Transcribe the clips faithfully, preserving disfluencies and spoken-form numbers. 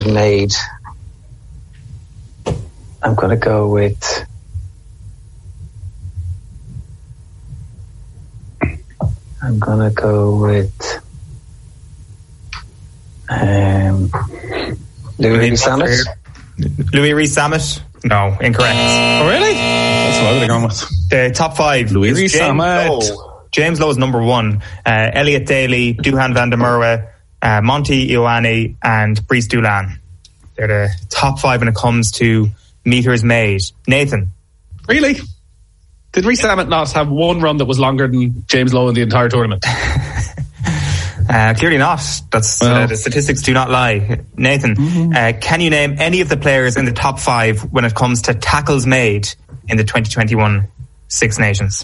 made. I'm going to go with... I'm going to go with... Um, Louis Rees-Zammit. Louis Rees-Zammit? No, incorrect. Oh, really? That's what I would have gone with. The top five. Louis Rees-Zammit. James Lowe's number one. Uh, Elliot Daly, Duhan van der Merwe, uh, Monty Ioane, and Brice Dulin. They're the top five when it comes to meters made. Nathan. Really? Did Rees-Zammit not have one run that was longer than James Lowe in the entire tournament? uh, clearly not. That's well. uh, the statistics do not lie. Nathan, mm-hmm. uh, can you name any of the players in the top five when it comes to tackles made in the twenty twenty-one Six Nations?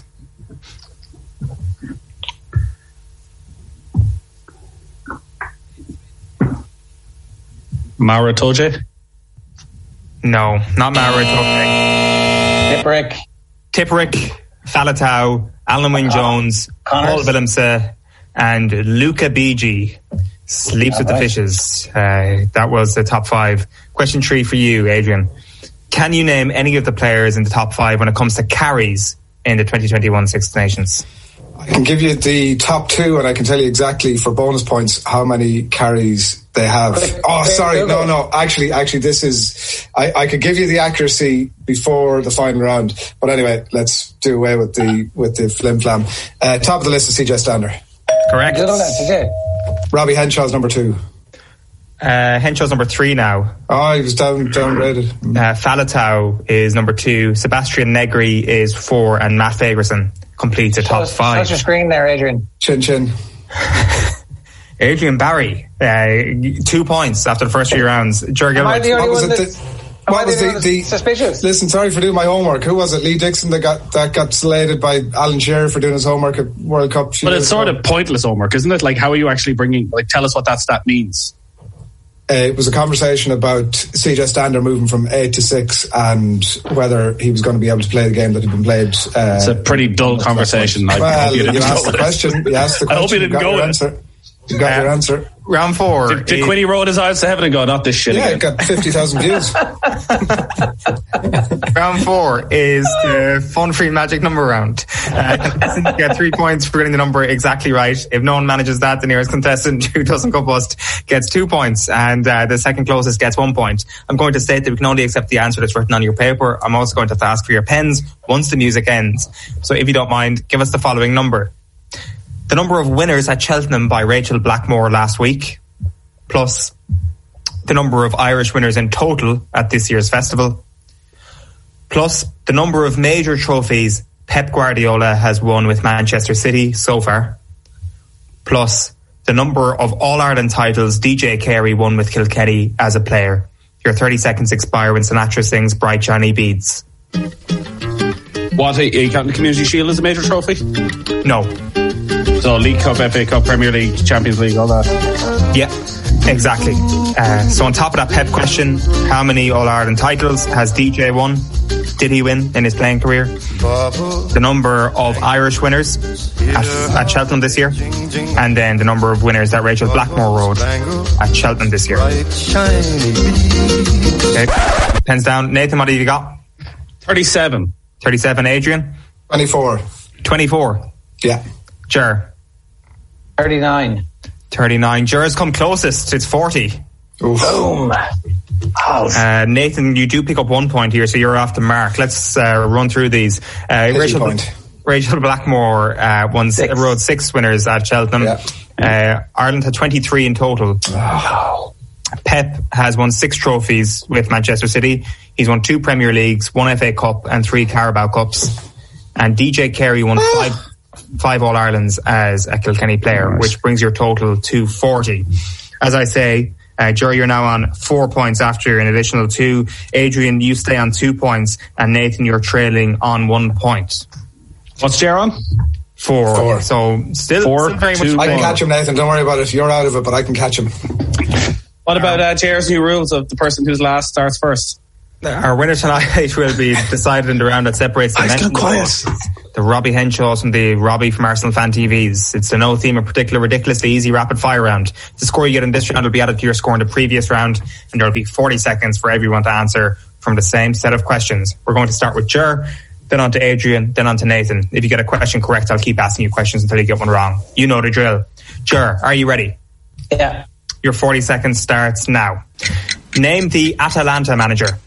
Mauro Itoje? No, not Mauro Itoje. Tipuric. Tipuric, Faletau, Alan Wynne-Jones, Paul Willemse, and Luca Bigi. Sleeps All with right. the fishes. Uh, that was the top five. Question three for you, Adrian. Can you name any of the players in the top five when it comes to carries in the twenty twenty-one Six Nations? I can give you the top two, and I can tell you exactly for bonus points how many carries they have. Oh, sorry, no, no. Actually, actually, this is. I, I could give you the accuracy before the final round, but anyway, let's do away with the with the flim flam. Uh, top of the list is C J Stander. Correct. Robbie Henshaw's number two. Uh, Henshaw's number three now. Oh, he was down downgraded. Uh, Faletau is number two. Sebastian Negri is four, and Matt Fagerson completes the top five. Touch your screen there, Adrian. Chin chin. Adrian Barry, uh, two points after the first three rounds. Jerry Am I the only one that's, what was the, the suspicious? Listen, sorry for doing my homework. Who was it? Lee Dixon that got that got slated by Alan Shearer for doing his homework at World Cup. But it's sort of pointless homework, isn't it? Like, how are you actually bringing? Like, tell us what that stat means. Uh, it was a conversation about C J Stander moving from eight to six and whether he was going to be able to play the game that had been played. Uh, it's a pretty dull conversation. Well, I you, you asked the question. You asked the question. I hope you didn't you got go your with answer. You got uh, your answer. Round four. Did, did Quinny roll his eyes to heaven and go, not this shit yeah, again? it got fifty thousand views. Round four is the Fun Free Magic number round. Uh, contestant get three points for getting the number exactly right. If no one manages that, the nearest contestant who doesn't go bust gets two points, and uh, the second closest gets one point. I'm going to state that we can only accept the answer that's written on your paper. I'm also going to have to ask for your pens once the music ends. So if you don't mind, give us the following number. The number of winners at Cheltenham by Rachel Blackmore last week, plus the number of Irish winners in total at this year's festival, plus the number of major trophies Pep Guardiola has won with Manchester City so far, plus the number of All-Ireland titles D J Carey won with Kilkenny as a player. Your thirty seconds expire when Sinatra sings Bright Shiny Beads. What, are you counting the Community Shield as a major trophy? No. So League Cup, F A Cup, Premier League, Champions League, all that. Yeah, exactly. Uh, so on top of that Pep question, how many All-Ireland titles has D J won? Did he win in his playing career? The number of Irish winners at, at Cheltenham this year, and then the number of winners that Rachel Blackmore rode at Cheltenham this year. Okay, pens down. Nathan, what have you got? thirty-seven. thirty-seven, Adrian? twenty-four. twenty-four. Yeah. Ger? thirty-nine. thirty-nine. Ger's come closest. It's forty. Oof. Boom. Uh, Nathan, you do pick up one point here, so you're off the mark. Let's uh, run through these. Uh, Rachel, point. Rachel Blackmore uh, won six. rode six winners at Cheltenham. Yeah. Uh, Ireland had twenty-three in total. Oh. Pep has won six trophies with Manchester City. He's won two Premier Leagues, one F A Cup, and three Carabao Cups. And D J Carey won five. Five All-Irelands as a Kilkenny player, nice. Which brings your total to forty. As I say, uh, Jerry, you're now on four points after an additional two. Adrian, you stay on two points, and Nathan, you're trailing on one point. What's Jerry on? Four. Four. So still, Four, still very two, much. I can catch him, Nathan. Don't worry about it. You're out of it, but I can catch him. What about uh, Jerry's new rules of the person who's last starts first? Our winner tonight will be decided in the round that separates the mentioned quiet. the Robbie Henshaws from the Robbie from Arsenal Fan T Vs. It's a no theme in particular, ridiculously easy rapid fire round. The score you get in this round will be added to your score in the previous round, and there will be forty seconds for everyone to answer from the same set of questions. We're going to start with Ger, then on to Adrian, then on to Nathan. If you get a question correct, I'll keep asking you questions until you get one wrong. You know the drill. Ger, are you ready? Yeah. Your forty seconds starts now. Name the Atalanta manager.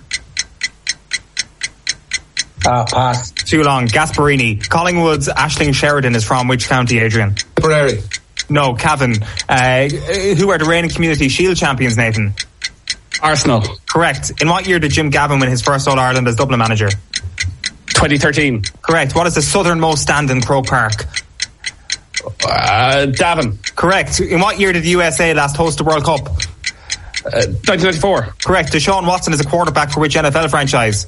Ah, pass. Too long. Gasparini. Collingwood's Aisling Sheridan is from which county, Adrian? Tipperary. No, Cavan. Uh, who are the reigning Community Shield champions, Nathan? Arsenal. Correct. In what year did Jim Gavin win his first All-Ireland as Dublin manager? twenty thirteen. Correct. What is the southernmost stand in Croke Park? Uh, Davin. Correct. In what year did the U S A last host the World Cup? Uh, nineteen ninety-four. Correct. Deshaun Watson is a quarterback for which N F L franchise?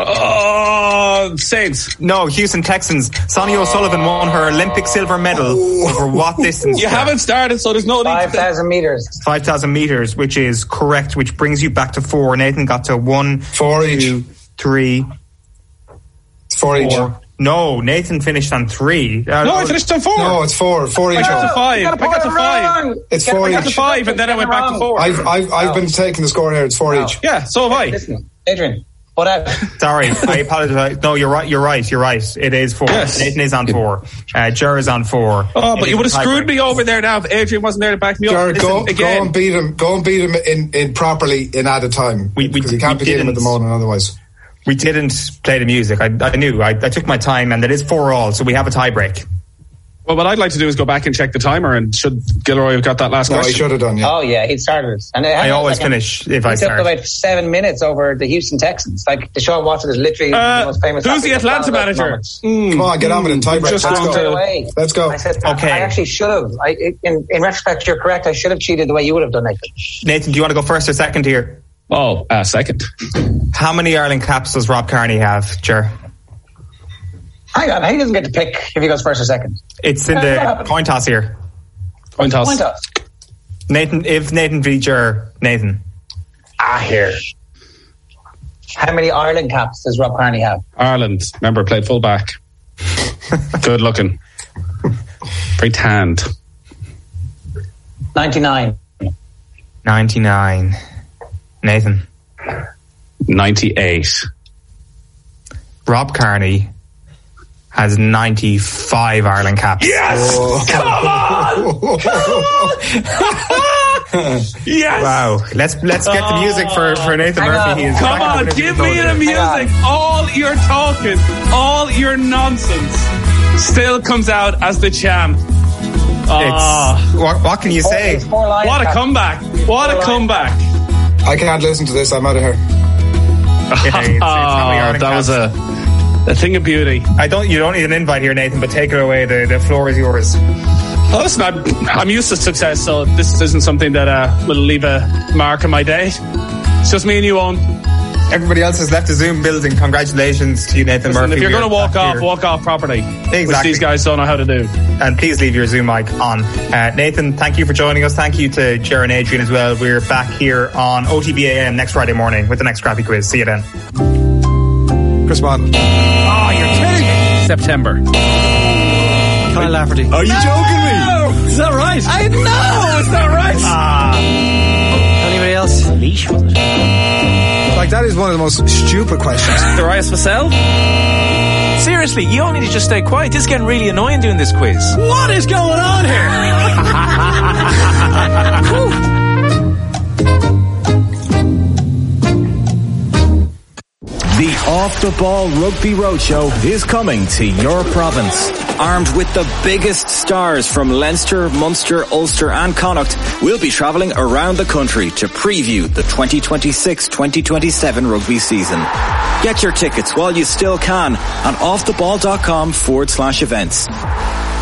Oh, Saints. No, Houston Texans. Sonny O'Sullivan won her Olympic silver medal over what distance? You haven't started, so there's no need. Five thousand meters. five thousand meters, which is correct, which brings you back to four. Nathan got to one, Four each. two, three, Four each. four. No, Nathan finished on three. Uh, No, I finished on four. No, it's four. Four each. I got to five. I got to five. Wrong. It's Get- four I I got to each. five, and then I went back to four. I've I've I've Oh. been taking the score here. It's four Oh. each. Yeah, so have I. Listen, Adrian. What out? Sorry, I apologize. No, you're right. You're right. You're right. It is four. Yes. Nathan is on four. Uh, Jer is on four. Oh, It but is you would have a screwed tiebreak. me over there now if Adrian wasn't there to back me up. Jared, Listen, go, go again. and beat him. Go and beat him in, in properly in added time. We- we- because he can't we be beating him at the didn't. moment otherwise. We didn't play the music. I, I knew. I, I took my time, and it is four all, so we have a tie break. Well, what I'd like to do is go back and check the timer, and should Gilroy have got that last No, he question? should have done. Yeah. Oh yeah, he started. And it I had, always like, finish if I He took start. about seven minutes over the Houston Texans. Like Deshaun Watson is literally Uh, the most famous. who's the athlete Atlanta of all manager? moments. Come on, get on with it. Tie break. Just Let's going Straight go. to- away. Let's go. I said, Okay. I actually should have. I, in, in retrospect, you're correct. I should have cheated the way you would have done it. Nathan, do you want to go first or second here? Oh, uh, second. How many Ireland caps does Rob Kearney have, Jer? Hang on, he doesn't get to pick if he goes first or second. It's in the coin toss here. Point toss. Point toss. Nathan, if Nathan v. Jer, Nathan. Ah, here. How many Ireland caps does Rob Kearney have? Ireland, remember, played full back. Good looking. Very tanned. ninety-nine. ninety-nine. Nathan. ninety-eight. Rob Kearney has ninety-five Ireland caps. Yes! Yes! Wow. Let's let's get the music for, for Nathan Hang Murphy. on. He is Come back on, in the give winning me the zone. music. All your talking, all your nonsense still comes out as the champ. Ah, It's, what, what can you Four, say? it's four lines, what a Cap. comeback. What a comeback. I can't listen to this. I'm out of here. Yeah, it's- it's how we are Oh, in that was caps. a, a thing of beauty. I don't. You don't need an invite here, Nathan. But take it away. The the floor is yours. Oh, listen, I'm, I'm used to success, so this isn't something that uh, will leave a mark on my day. It's just me and you, Owen. Everybody else has left the Zoom building. Congratulations to you, Nathan Listen, Murphy. if you're going to walk back off, here. walk off properly. Exactly. Which these guys don't know how to do. And please leave your Zoom mic on. Uh, Nathan, thank you for joining us. Thank you to Jer and Adrian as well. We're back here on O T B A M next Friday morning with the next Scrappy Quiz. See you then. Chris Martin. Oh, you're kidding me. September. Kyle Lafferty. Are you joking me? Is that right? I know, it's not right. Ah, Anybody else? Leash, was it? Like, that is one of the most stupid questions. Darius Vassell? Seriously, you all need to just stay quiet. This is getting really annoying doing this quiz. What is going on here? The Off the Ball Rugby Roadshow is coming to your province. Armed with the biggest stars from Leinster, Munster, Ulster and Connacht, we'll be travelling around the country to preview the twenty twenty-six twenty twenty-seven rugby season. Get your tickets while you still can on offtheball.com forward slash events.